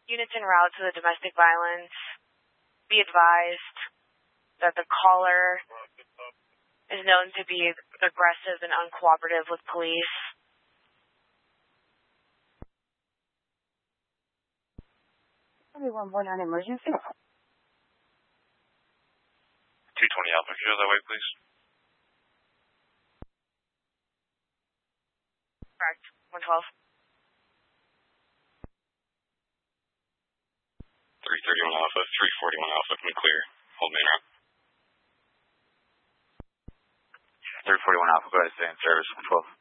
units en route to the domestic violence, be advised that the caller is known to be aggressive and uncooperative with police. 119 emergency. 220 Alpha, can you go that way, please? Correct. 112. 331 Alpha, 341 Alpha, can we clear? Hold main route. 341 Alpha, go ahead, stay in service, 112.